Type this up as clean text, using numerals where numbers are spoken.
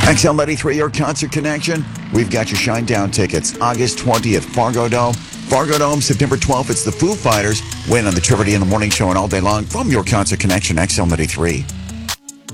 XL93, your concert connection. We've got your Shinedown tickets. August 20th, Fargo Dome. Fargo Dome, September 12th, it's the Foo Fighters. Win on the Trivia in the Morning Show and all day long from your concert connection, XL93.